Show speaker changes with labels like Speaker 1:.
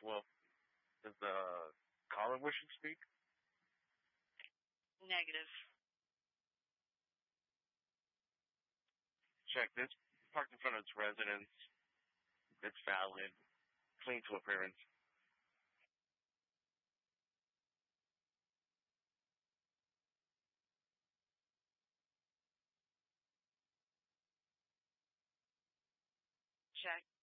Speaker 1: Well, does the caller wish to speak?
Speaker 2: Negative.
Speaker 1: Check this. Parked in front of its residence. It's valid. Clean to appearance.
Speaker 2: Check.